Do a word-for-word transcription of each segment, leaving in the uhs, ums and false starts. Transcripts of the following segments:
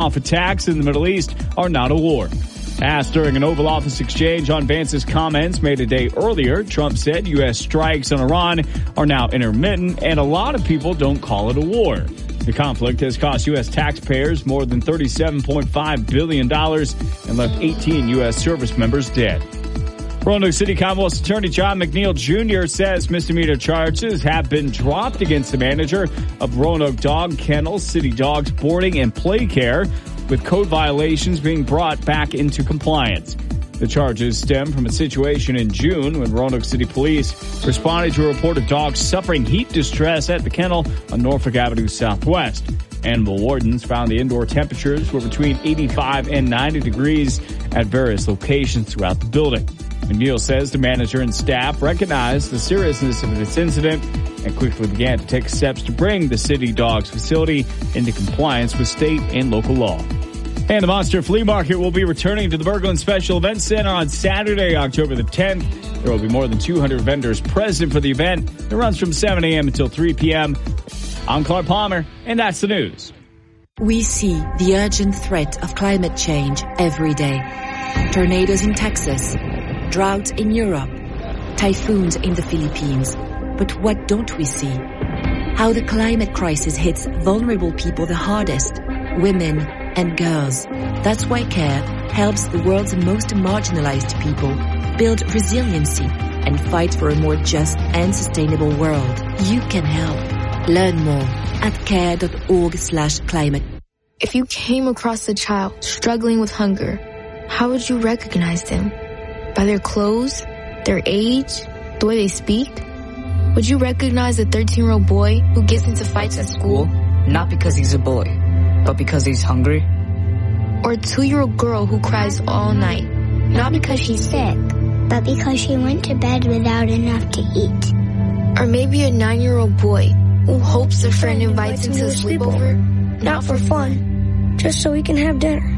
one-off attacks in the Middle East are not a war. Asked during an Oval Office exchange on Vance's comments made a day earlier, Trump said U S strikes on Iran are now intermittent and a lot of people don't call it a war. The conflict has cost U S taxpayers more than thirty-seven point five billion dollars and left eighteen U S service members dead. Roanoke City Commonwealth's Attorney John McNeil Junior says misdemeanor charges have been dropped against the manager of Roanoke Dog Kennel, City Dogs Boarding and Play Care, with code violations being brought back into compliance. The charges stem from a situation in June when Roanoke City Police responded to a report of dogs suffering heat distress at the kennel on Norfolk Avenue Southwest. Animal wardens found the indoor temperatures were between eighty-five and ninety degrees at various locations throughout the building. McNeil says the manager and staff recognized the seriousness of this incident and quickly began to take steps to bring the City Dogs facility into compliance with state and local law. And the Monster Flea Market will be returning to the Berglund Special Events Center on Saturday, October the tenth. There will be more than two hundred vendors present for the event. It runs from seven a.m. until three p.m. I'm Clark Palmer, and that's the news. We see the urgent threat of climate change every day. Tornadoes in Texas, droughts in Europe, typhoons in the Philippines. But what don't we see? How the climate crisis hits vulnerable people the hardest, women and girls. That's why CARE helps the world's most marginalized people build resiliency and fight for a more just and sustainable world. You can help. Learn more at care.org slash climate. If you came across a child struggling with hunger, how would you recognize them? By their clothes, their age, the way they speak? Would you recognize a thirteen-year-old boy who gets into fights at school? Not because he's a boy, but because he's hungry. Or a two-year-old girl who cries all night, not because she's sick, but because she went to bed without enough to eat. Or maybe a nine-year-old boy who hopes a friend invites him to a sleepover, not for fun, just so he can have dinner.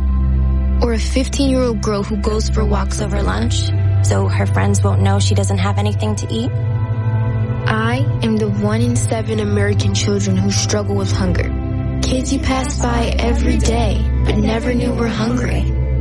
Or a fifteen-year-old girl who goes for walks over lunch, so her friends won't know she doesn't have anything to eat. I am the one in seven American children who struggle with hunger. Kids you pass by every day, but never knew were hungry.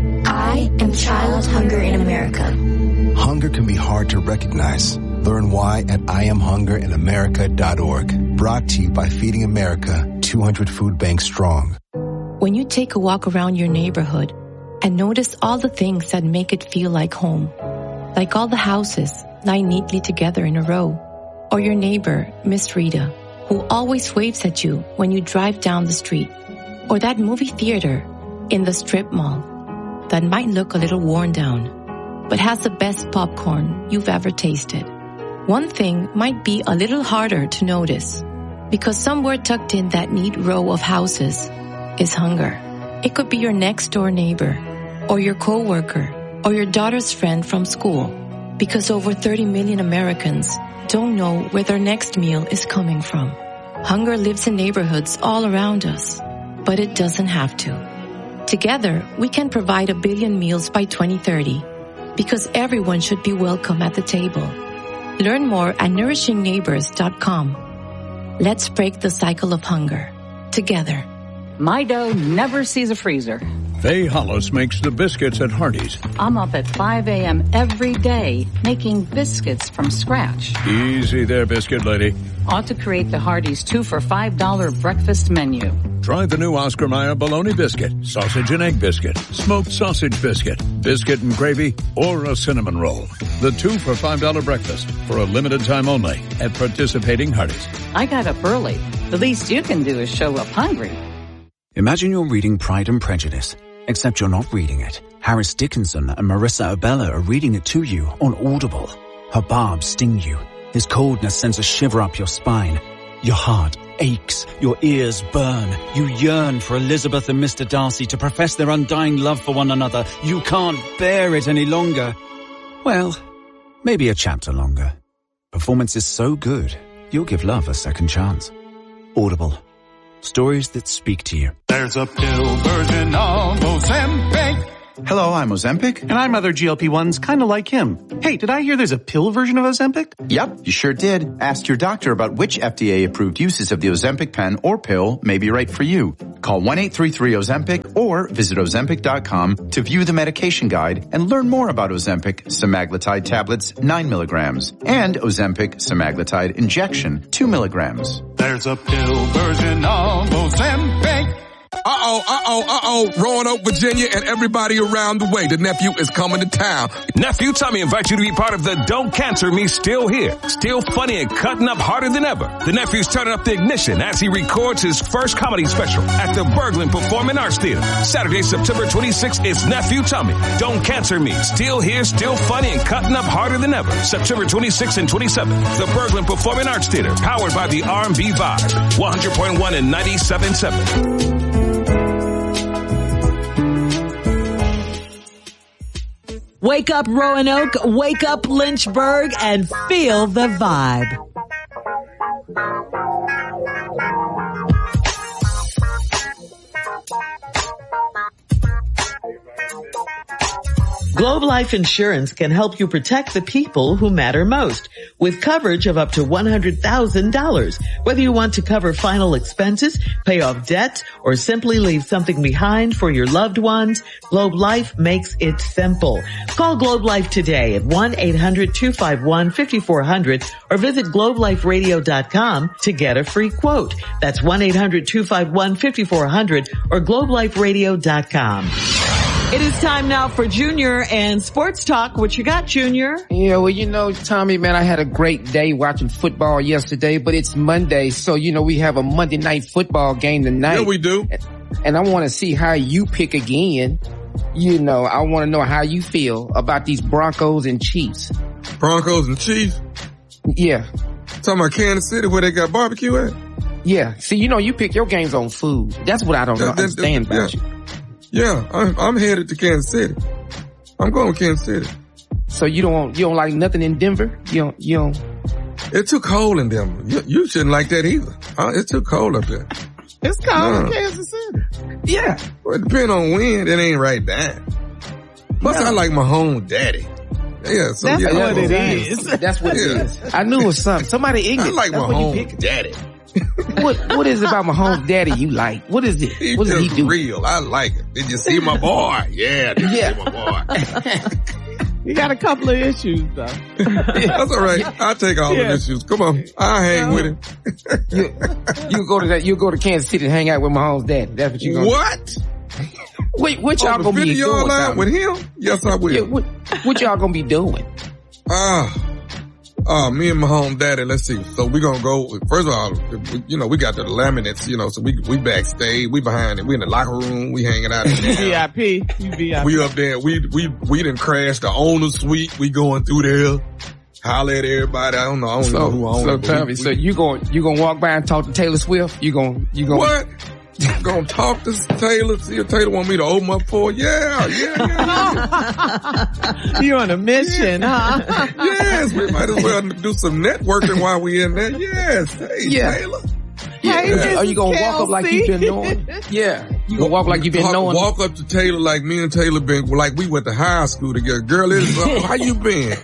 I am Child Hunger in America. Hunger can be hard to recognize. Learn why at I am hunger in america dot org. Brought to you by Feeding America, two hundred food banks strong. When you take a walk around your neighborhood and notice all the things that make it feel like home, like all the houses lying neatly together in a row, or your neighbor, Miss Rita, who always waves at you when you drive down the street, or that movie theater in the strip mall that might look a little worn down, but has the best popcorn you've ever tasted. One thing might be a little harder to notice, because somewhere tucked in that neat row of houses is hunger. It could be your next door neighbor, or your coworker, or your daughter's friend from school, because over thirty million Americans don't know where their next meal is coming from. Hunger lives in neighborhoods all around us, but it doesn't have to. Together, we can provide a billion meals by twenty thirty, because everyone should be welcome at the table. Learn more at nourishing neighbors dot com. Let's break the cycle of hunger together. My dough never sees a freezer. Faye Hollis makes the biscuits at Hardee's. I'm up at five a.m. every day making biscuits from scratch. Easy there, biscuit lady. Ought to create the Hardee's two for five dollar breakfast menu. Try the new Oscar Mayer bologna biscuit, sausage and egg biscuit, smoked sausage biscuit, biscuit and gravy, or a cinnamon roll. The two for five dollar breakfast for a limited time only at participating Hardee's. I got up early. The least you can do is show up hungry. Imagine you're reading Pride and Prejudice, except you're not reading it. Harris Dickinson and Marissa Abella are reading it to you on Audible. Her barbs sting you. His coldness sends a shiver up your spine. Your heart aches. Your ears burn. You yearn for Elizabeth and Mister Darcy to profess their undying love for one another. You can't bear it any longer. Well, maybe a chapter longer. Performance is so good, you'll give love a second chance. Audible. Stories that speak to you. There's a pill version of Ozempic. Hello, I'm Ozempic. And I'm other G L P ones kind of like him. Hey, did I hear there's a pill version of Ozempic? Yep, you sure did. Ask your doctor about which F D A-approved uses of the Ozempic pen or pill may be right for you. Call one eight three three Ozempic or visit Ozempic dot com to view the medication guide and learn more about Ozempic semaglutide tablets nine milligrams and Ozempic semaglutide injection two milligrams. There's a pill version of Ozempic. Uh-oh, uh-oh, uh-oh, Roanoke, Virginia, and everybody around the way. The nephew is coming to town. Nephew Tommy invites you to be part of the Don't Cancer Me Still Here. Still funny and cutting up harder than ever. The nephew's turning up the ignition as he records his first comedy special at the Berglund Performing Arts Theater. Saturday, September twenty-sixth is Nephew Tommy. Don't Cancer Me. Still here, still funny, and cutting up harder than ever. September twenty-sixth and twenty-seventh. The Berglund Performing Arts Theater, powered by the R and B Vibe. one hundred point one and ninety-seven point seven. Wake up Roanoke, wake up Lynchburg, and feel the vibe. Globe Life Insurance can help you protect the people who matter most with coverage of up to one hundred thousand dollars. Whether you want to cover final expenses, pay off debt, or simply leave something behind for your loved ones, Globe Life makes it simple. Call Globe Life today at one eight hundred two five one five four zero zero or visit globe life radio dot com to get a free quote. That's one eight hundred two five one five four zero zero or globe life radio dot com. It is time now for Junior and Sports Talk. What you got, Junior? Yeah, well, you know, Tommy, man, I had a great day watching football yesterday, but it's Monday, so, you know, we have a Monday night football game tonight. Yeah, we do. And I want to see how you pick again. You know, I want to know how you feel about these Broncos and Chiefs. Broncos and Chiefs? Yeah. Talking about Kansas City where they got barbecue at? Yeah. See, you know, you pick your games on food. That's what I don't that, that, understand that, about yeah. you. Yeah, I'm, I'm headed to Kansas City. I'm going to Kansas City. So you don't, you don't like nothing in Denver? You don't, you don't. It's too cold in Denver. You, you shouldn't like that either. Uh, it's too cold up there. It's cold no. in Kansas City. Yeah. Well, it depends on when. It ain't right there. Plus, yeah. I like my home daddy. Yeah, so that's yeah, what it is. That's what yeah. it is. I knew it was something. Somebody ignorant. I like that's my home daddy. what what is it about my home daddy you like? What is it? He what does he do? Real. I like it. Did you see my boy? Yeah, did you yeah. see my boy? You got a couple of issues though. That's all right. I'll take all yeah. the issues. Come on. I'll hang no. with him. you, you go to that you go to Kansas City and hang out with my home daddy. That's what you gonna What? Do. Wait, what y'all oh, gonna be doing line with him? Yes, I will. Yeah, what, what y'all gonna be doing? Ah. Uh, Oh, uh, me and my home daddy, let's see. So we're going to go, first of all, you know, we got the laminates, you know, so we, we backstage, we behind it, we in the locker room, we hanging out in there. V I P, you V I P. We up there, we, we, we done crashed the owner's suite, we going through there, holler at everybody, I don't know, I don't so, know who owns So it. tell me, so you going, you gonna walk by and talk to Taylor Swift? You gonna, you gonna. What? Gonna talk to Taylor, see if Taylor want me to open up for her. Yeah, yeah, yeah. You on a mission, yeah. huh? Yes, we might as well do some networking while we in there. Yes, hey, yeah. Taylor. Yeah. Hey, Are you gonna walk up like you've been knowing? Yeah. You gonna walk like you've been walk, knowing? Walk up to Taylor like me and Taylor been, like we went to high school together. Girl, it's, uh, how you been?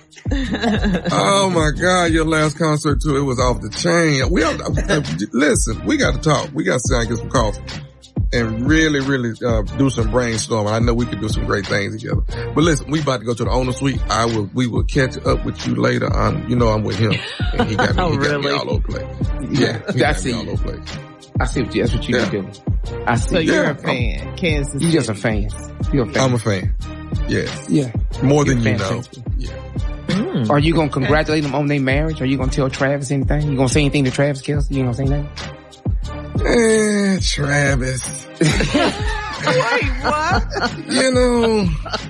Oh my God, your last concert too, it was off the chain. We have, uh, listen, we got to talk. We got to sit down and get some coffee and really, really, uh, do some brainstorming. I know we could do some great things together. But listen, we about to go to the owner suite. I will, we will catch up with you later. I'm, you know, I'm with him and he got me, oh, he got really? me all over the place. Yeah, he that's got me all over the place. I see what you, that's what you yeah. doing. I see. So you're yeah, a fan, I'm, Kansas City. You're just a fan. You're a fan. I'm a fan. Yes. Yeah. More you're than you know. Yeah. Mm. Are you gonna congratulate them on their marriage? Are you gonna tell Travis anything? You gonna say anything to Travis Kelce? You gonna say that? Eh, Travis. Wait, what? You know.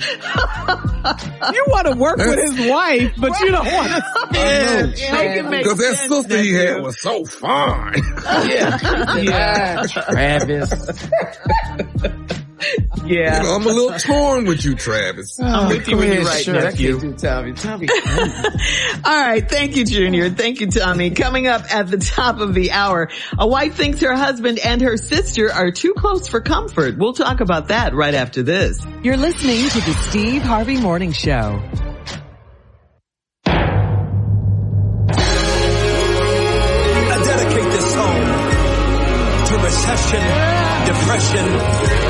You want to work with his wife, but what? You don't want to stand. Because that sister he had was so fine. Yeah. Yeah. Travis. Yeah. You know, I'm a little torn with you, Travis. Oh, I'm with you when you're right, sure. nephew. Tommy. Tommy. All right. Thank you, Junior. Thank you, Tommy. Coming up at the top of the hour, a wife thinks her husband and her sister are too close for comfort. We'll talk about that right after this. You're listening to the Steve Harvey Morning Show. I dedicate this song to recession depression.